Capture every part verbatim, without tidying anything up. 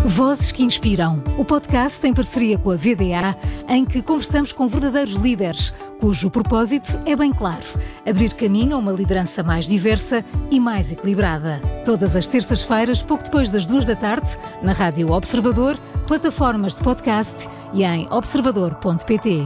Vozes que Inspiram, o podcast em parceria com a V D A, em que conversamos com verdadeiros líderes, cujo propósito é bem claro: abrir caminho a uma liderança mais diversa e mais equilibrada. Todas as terças-feiras, pouco depois das duas da tarde, na Rádio Observador, plataformas de podcast e em observador ponto pt.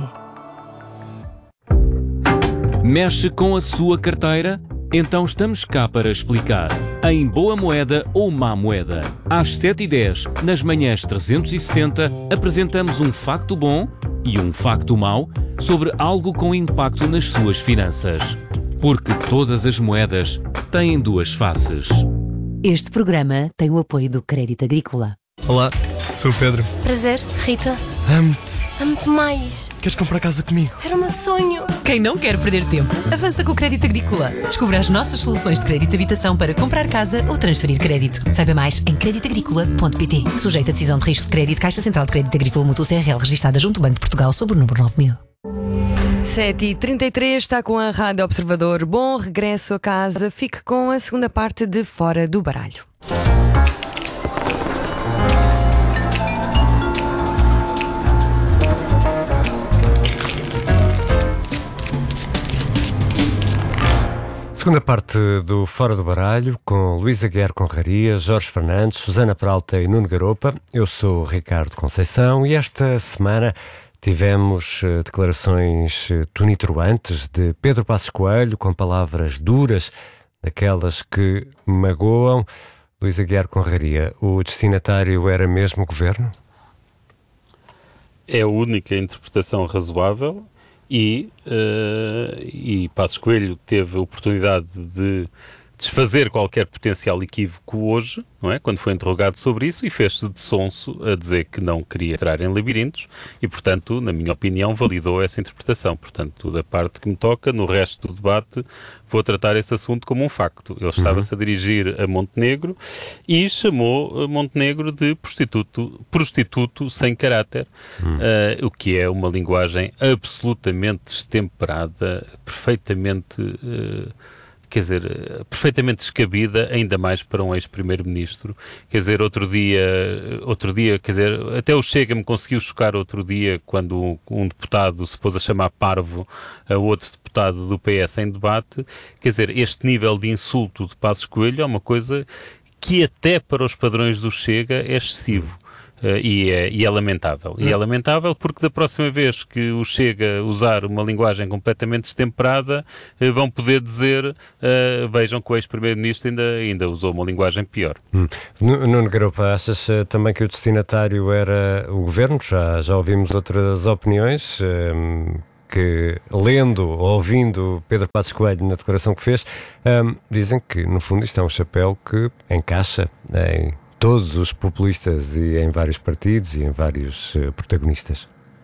Mexe com a sua carteira? Então estamos cá para explicar. Em Boa Moeda ou Má Moeda. Às sete e dez, nas manhãs trezentos e sessenta, apresentamos um facto bom e um facto mau sobre algo com impacto nas suas finanças. Porque todas as moedas têm duas faces. Este programa tem o apoio do Crédito Agrícola. Olá, sou o Pedro. Prazer, Rita. Amo-te. Amo-te mais. Queres comprar casa comigo? Era o meu sonho. Quem não quer perder tempo, avança com o Crédito Agrícola. Descubra as nossas soluções de crédito de habitação para comprar casa ou transferir crédito. Saiba mais em crédito agrícola ponto pt. Sujeito a decisão de risco de crédito, Caixa Central de Crédito Agrícola Mútuo C R L, registada junto ao Banco de Portugal sob o número nove mil. sete e trinta e três, está com a Rádio Observador. Bom regresso a casa. Fique com a segunda parte de Fora do Baralho. Segunda parte do Fora do Baralho, com Luísa Guerra Conraria, Jorge Fernandes, Susana Peralta e Nuno Garopa. Eu sou o Ricardo Conceição e esta semana tivemos uh, declarações uh, tonitruantes de Pedro Passos Coelho, com palavras duras, daquelas que magoam. Luísa Guerra Conraria, o destinatário era mesmo o Governo? É a única interpretação razoável. E, uh, e Passos Coelho teve a oportunidade de desfazer qualquer potencial equívoco hoje, não é? Quando foi interrogado sobre isso, e fez-se de sonso a dizer que não queria entrar em labirintos e, portanto, na minha opinião, validou essa interpretação. Portanto, da parte que me toca, no resto do debate, vou tratar esse assunto como um facto. Ele estava-se a dirigir a Montenegro e chamou Montenegro de prostituto, prostituto sem caráter, uhum. uh, o que é uma linguagem absolutamente destemperada, perfeitamente... Uh, quer dizer, perfeitamente descabida, ainda mais para um ex-primeiro-ministro. Quer dizer, outro dia, outro dia, quer dizer, até o Chega me conseguiu chocar outro dia, quando um, um deputado se pôs a chamar parvo a outro deputado do P S em debate. Quer dizer, este nível de insulto de Passos Coelho é uma coisa que até para os padrões do Chega é excessivo. Uh, e, é, e é lamentável. E é lamentável porque da próxima vez que o Chega usar uma linguagem completamente destemperada, uh, vão poder dizer, uh, vejam que o ex-primeiro-ministro ainda, ainda usou uma linguagem pior. Hum. Nuno Garopa, achas uh, também que o destinatário era o Governo? Já, já ouvimos outras opiniões, um, que lendo ou ouvindo Pedro Passos Coelho na declaração que fez, um, dizem que no fundo isto é um chapéu que encaixa em todos os populistas e em vários partidos e em vários uh, protagonistas.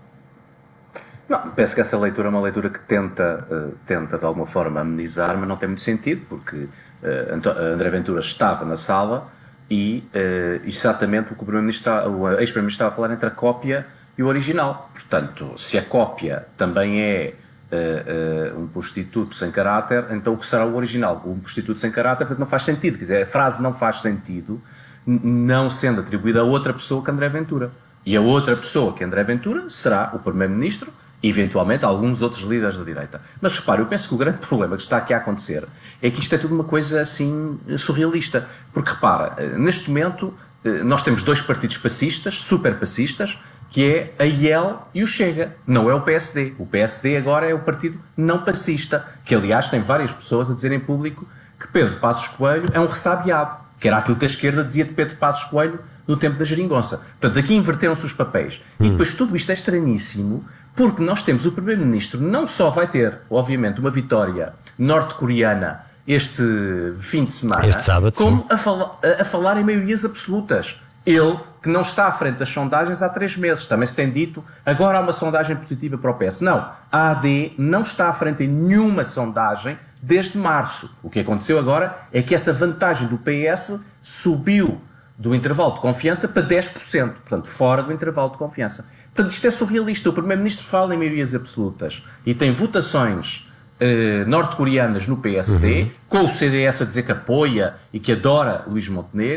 Não, penso que essa leitura é uma leitura que tenta, uh, tenta de alguma forma amenizar, mas não tem muito sentido, porque uh, André Ventura estava na sala e uh, exatamente o que o, Primeiro-Ministro, o ex-Primeiro-Ministro estava a falar entre a cópia e o original. Portanto, se a cópia também é uh, uh, um prostituto sem caráter, então o que será o original? Um prostituto sem caráter, portanto não faz sentido. Quer dizer, a frase não faz sentido não sendo atribuída a outra pessoa que André Ventura. E a outra pessoa que André Ventura será o Primeiro-Ministro e, eventualmente, alguns outros líderes da direita. Mas, repare, eu penso que o grande problema que está aqui a acontecer é que isto é tudo uma coisa, assim, surrealista. Porque, repara, neste momento, nós temos dois partidos passistas, super passistas, que é a I E L e o Chega. Não é o P S D. O P S D agora é o partido não passista, que, aliás, tem várias pessoas a dizer em público que Pedro Passos Coelho é um ressabiado, que era aquilo que a esquerda dizia de Pedro Passos Coelho no tempo da geringonça. Portanto, aqui inverteram-se os papéis. Hum. E depois tudo isto é estranhíssimo, porque nós temos o Primeiro-Ministro, não só vai ter, obviamente, uma vitória norte-coreana este fim de semana, este sábado, como a, fala, a, a falar em maiorias absolutas. Ele, que não está à frente das sondagens há três meses, também se tem dito, agora há uma sondagem positiva para o P S. Não, a A D não está à frente em nenhuma sondagem desde março. O que aconteceu agora é que essa vantagem do P S subiu do intervalo de confiança para dez por cento, portanto, fora do intervalo de confiança. Portanto, isto é surrealista. O Primeiro-Ministro fala em maiorias absolutas e tem votações eh, norte-coreanas no P S D, uhum. com o C D S a dizer que apoia e que adora Luís Montenegro,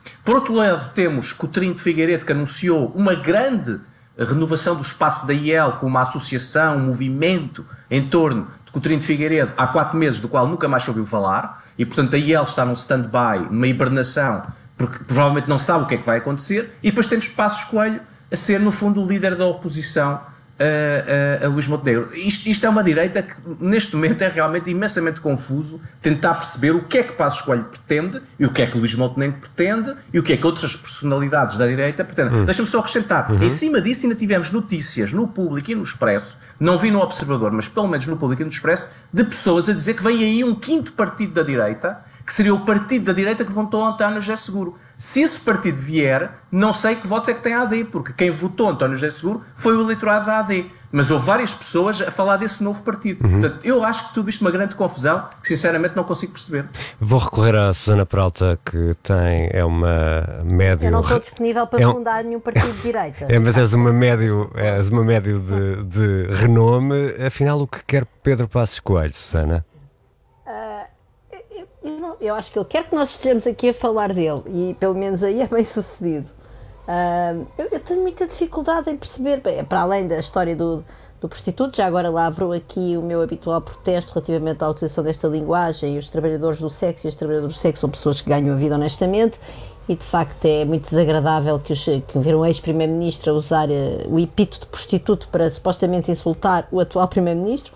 Por outro lado, temos Coutinho de Figueiredo, que anunciou uma grande renovação do espaço da I E L, com uma associação, um movimento em torno de Coutinho de Figueiredo, há quatro meses, do qual nunca mais se ouviu falar, e portanto a I E L está num stand-by, numa hibernação, porque provavelmente não sabe o que é que vai acontecer, e depois temos Passos Coelho a ser, no fundo, o líder da oposição a, a, a Luís Montenegro. Isto, isto é uma direita que, neste momento, é realmente imensamente confuso tentar perceber o que é que Passos Coelho pretende e o que é que Luís Montenegro pretende e o que é que outras personalidades da direita pretendem. Uhum. Deixa-me só acrescentar. Uhum. Em cima disso, ainda tivemos notícias no Público e no Expresso, não vi no Observador, mas pelo menos no Público e no Expresso, de pessoas a dizer que vem aí um quinto partido da direita, que seria o partido da direita que votou António José Seguro. Se esse partido vier, não sei que votos é que tem a AD, porque quem votou António José Seguro foi o eleitorado da A D. Mas houve várias pessoas a falar desse novo partido. Uhum. Portanto, eu acho que tudo isto é uma grande confusão que sinceramente não consigo perceber. Vou recorrer à Susana Peralta, que tem, é uma médio... Eu não estou disponível para é um... fundar nenhum partido de direita. É, mas és uma médio, és uma médio de, de renome. Afinal, o que quer Pedro Passos Coelho, Susana? Eu, não, eu acho que ele quer que nós estejamos aqui a falar dele e pelo menos aí é bem sucedido. Uh, eu, eu tenho muita dificuldade em perceber, bem, para além da história do, do prostituto, já agora lavro aqui o meu habitual protesto relativamente à utilização desta linguagem, e os trabalhadores do sexo e as trabalhadoras do sexo são pessoas que ganham a vida honestamente e de facto é muito desagradável que, os, que ver um ex-primeiro-ministro a usar uh, o epíteto de prostituto para supostamente insultar o atual primeiro-ministro.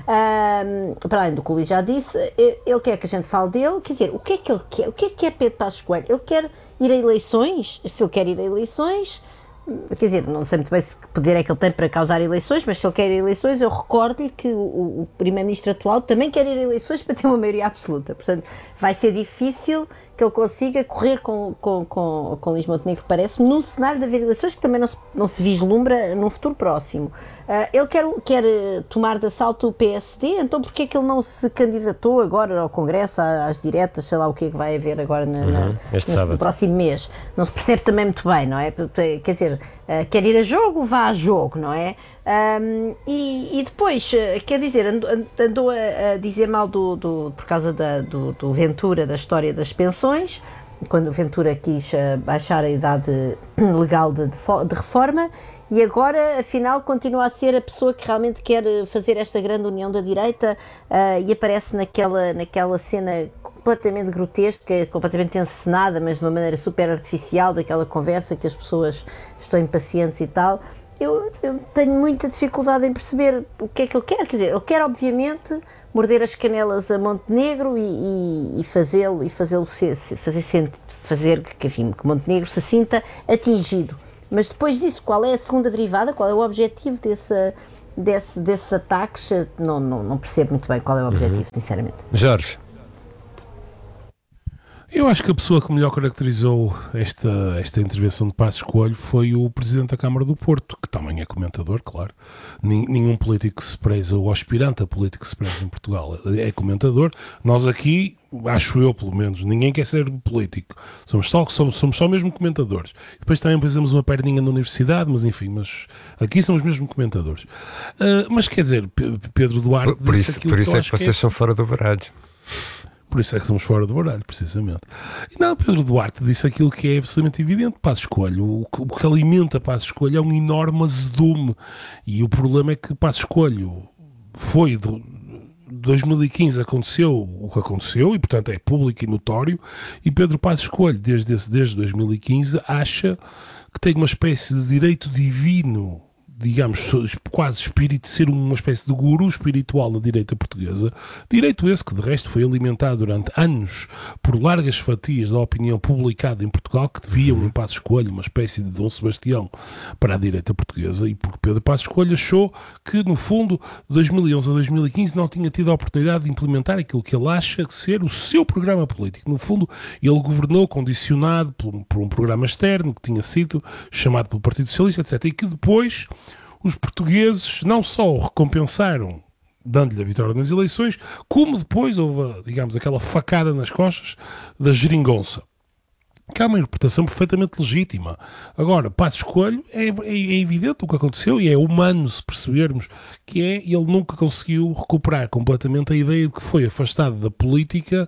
Um, para além do que o Luís já disse, ele quer que a gente fale dele, quer dizer, o que é que ele quer? O que é que é Pedro Passos Coelho? Ele quer ir a eleições? Se ele quer ir a eleições, quer dizer, não sei muito bem se que poder é que ele tem para causar eleições, mas se ele quer ir a eleições, eu recordo-lhe que o, o primeiro-ministro atual também quer ir a eleições para ter uma maioria absoluta, portanto vai ser difícil que ele consiga correr com, com, com, com Luís Montenegro, parece-me, num cenário de haver eleições que também não se, não se vislumbra num futuro próximo. Uh, ele quer, quer tomar de assalto o P S D, então porquê é que ele não se candidatou agora ao Congresso, às diretas, sei lá o que é que vai haver agora na, uhum, na, este no, sábado. no próximo mês? Não se percebe também muito bem, não é? Quer dizer, uh, quer ir a jogo, vá a jogo, não é? Um, e, e depois, uh, quer dizer, andou, andou a, a dizer mal do, do, por causa da, do, do Ventura, da história das pensões, quando o Ventura quis uh, baixar a idade legal de, de, de reforma, e agora, afinal, continua a ser a pessoa que realmente quer fazer esta grande união da direita uh, e aparece naquela, naquela cena completamente grotesca, completamente encenada, mas de uma maneira super artificial, daquela conversa que as pessoas estão impacientes e tal. Eu, eu tenho muita dificuldade em perceber o que é que ele quer. Quer dizer, ele quer, obviamente, morder as canelas a Montenegro e, e, e fazê-lo, e fazê-lo ser, fazer, fazer que, enfim, que Montenegro se sinta atingido. Mas depois disso, qual é a segunda derivada? Qual é o objetivo desse, desse, desses ataques? Não, não, não percebo muito bem qual é o objetivo, uhum. sinceramente. Jorge? Eu acho que a pessoa que melhor caracterizou esta, esta intervenção de Passos Coelho foi o Presidente da Câmara do Porto, que também é comentador, claro. Nenhum político que se preza, ou aspirante a político que se preza em Portugal é comentador. Nós aqui, acho eu pelo menos, ninguém quer ser político. Somos só, somos, somos só mesmo comentadores. Depois também fazemos uma perninha na universidade, mas enfim, mas aqui somos mesmo comentadores. Uh, mas quer dizer, P- Pedro Duarte por, por disse isso, aquilo por isso que eu é acho que vocês que é... são fora do baralho. Por isso é que somos fora do baralho, precisamente. E não, Pedro Duarte disse aquilo que é absolutamente evidente. Passos Coelho, o que, o que alimenta Passos Coelho é um enorme azedume. E o problema é que Passos Coelho foi... De dois mil e quinze aconteceu o que aconteceu e, portanto, é público e notório. E Pedro Passos Coelho, desde, esse, desde dois mil e quinze, acha que tem uma espécie de direito divino, digamos, quase espírito, de ser uma espécie de guru espiritual na direita portuguesa. Direito esse que, de resto, foi alimentado durante anos por largas fatias da opinião publicada em Portugal, que deviam, em Passos Coelho, uma espécie de Dom Sebastião para a direita portuguesa, e porque Pedro Passos Coelho achou que, no fundo, de dois mil e onze a dois mil e quinze não tinha tido a oportunidade de implementar aquilo que ele acha ser o seu programa político. No fundo, ele governou condicionado por, por um programa externo que tinha sido chamado pelo Partido Socialista, etcétera, e que depois os portugueses não só o recompensaram dando-lhe a vitória nas eleições, como depois houve, digamos, aquela facada nas costas da geringonça, que é uma interpretação perfeitamente legítima. Agora, Passos Coelho, é, é, é evidente o que aconteceu, e é humano se percebermos que é, ele nunca conseguiu recuperar completamente a ideia de que foi afastado da política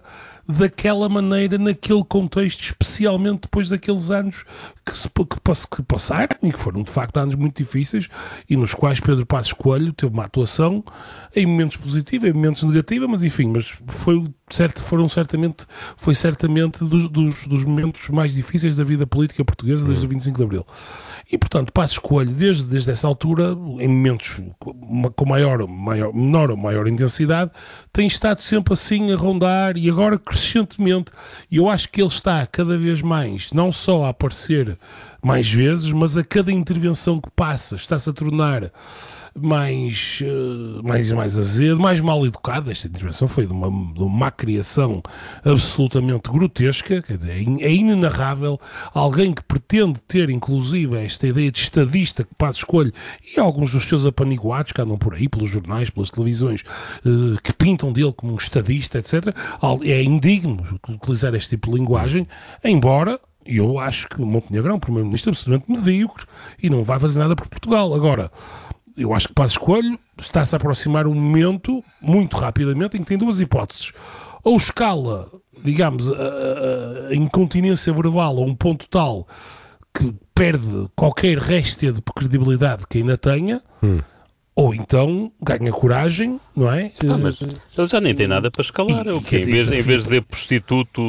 daquela maneira, naquele contexto, especialmente depois daqueles anos que, se, que, que passaram e que foram de facto anos muito difíceis e nos quais Pedro Passos Coelho teve uma atuação em momentos positivos, em momentos negativos, mas enfim, mas foi, certo, foram certamente, foi certamente dos, dos, dos momentos mais difíceis da vida política portuguesa desde o vinte e cinco de Abril. E, portanto, Passos Coelho, desde, desde essa altura, em momentos com maior, maior, menor ou maior intensidade, tem estado sempre assim a rondar e agora crescentemente. E eu acho que ele está cada vez mais, não só a aparecer mais vezes, mas a cada intervenção que passa está-se a tornar mais, uh, mais, mais azedo, mais mal educado. Esta intervenção foi de uma, de uma criação absolutamente grotesca, quer dizer, é inenarrável. Alguém que pretende ter, inclusive, esta ideia de estadista que Passos Coelho e alguns dos seus apaniguados que andam por aí, pelos jornais, pelas televisões, uh, que pintam dele como um estadista, etcétera, é indigno utilizar este tipo de linguagem, embora eu acho que Montenegro é um primeiro-ministro absolutamente medíocre e não vai fazer nada por Portugal. Agora, eu acho que Passos Coelho está-se a aproximar um momento, muito rapidamente, em que tem duas hipóteses. Ou escala, digamos, a, a, a incontinência verbal a um ponto tal que perde qualquer réstia de credibilidade que ainda tenha, hum. ou então ganha coragem, não é? Ah, mas ele já nem tem nada para escalar. E, o quê? Em vez, em vez de dizer prostituto,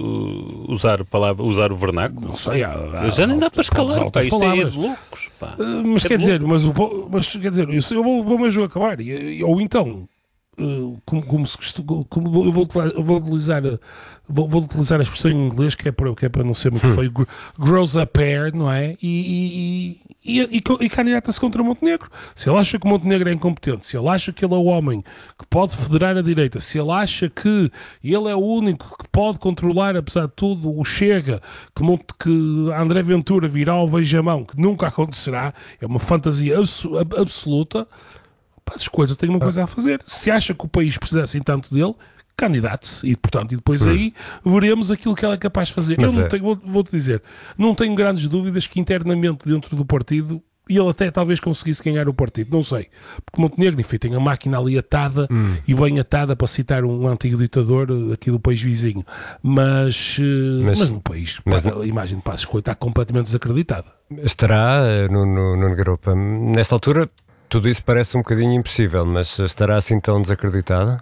usar, a palavra, usar o vernáculo? Não sei. Há, há, já nem dá para escalar. Pá, isto palavras. é de loucos. Pá. Uh, mas, é quer dizer, loucos. mas, o, mas quer dizer, eu vou, vou mesmo acabar. Ou então, uh, como, como se costuma, como eu vou, eu vou utilizar vou, vou utilizar a expressão em inglês que é para, que é para não ser muito hum. feio, grows a pair, não é? E, e, e, e, e, e candidata-se contra Montenegro. Se ele acha que Montenegro é incompetente, se ele acha que ele é o homem que pode federar a direita, se ele acha que ele é o único que pode controlar, apesar de tudo, o Chega, que, Monte, que André Ventura virá ao beijamão, que nunca acontecerá, é uma fantasia abs, absoluta. Passos Coelho tem uma coisa a fazer. Se acha que o país precisa assim tanto dele, candidate-se e, portanto, e depois hum. aí veremos aquilo que ele é capaz de fazer. Mas eu não é. tenho, vou, vou-te dizer, não tenho grandes dúvidas que internamente dentro do partido e ele até talvez conseguisse ganhar o partido, não sei, porque Montenegro, enfim, tem a máquina ali atada hum. e bem atada, para citar um antigo ditador aqui do país vizinho, mas, mas, mas no país, mas pá, não... a imagem de Passos Coelho está completamente desacreditada. Estará no, no, no Garopa, nesta altura tudo isso parece um bocadinho impossível, mas estará assim tão desacreditada?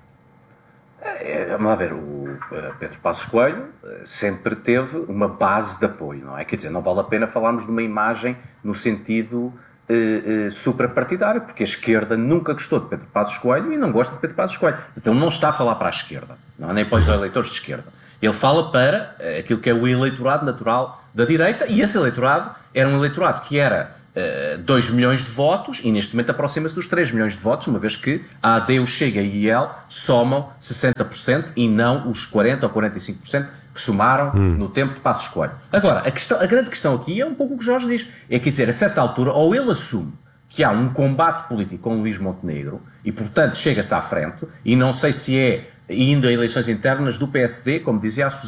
É, vamos lá ver, o Pedro Passos Coelho sempre teve uma base de apoio, não é? Quer dizer, não vale a pena falarmos de uma imagem no sentido eh, eh, suprapartidário, porque a esquerda nunca gostou de Pedro Passos Coelho e não gosta de Pedro Passos Coelho. Então ele não está a falar para a esquerda, não é? Nem para os eleitores de esquerda. Ele fala para aquilo que é o eleitorado natural da direita, e esse eleitorado era um eleitorado que era dois milhões de votos e neste momento aproxima-se dos três milhões de votos, uma vez que a A D, o Chega e a I L somam sessenta por cento e não os quarenta por cento ou quarenta e cinco por cento que somaram hum. no tempo de Passos Coelho. Agora, a, questão, a grande questão aqui é um pouco o que o Jorge diz, é que dizer, a certa altura, ou ele assume que há um combate político com Luís Montenegro e, portanto, chega-se à frente, e não sei se é indo a eleições internas do P S D, como dizia a Susana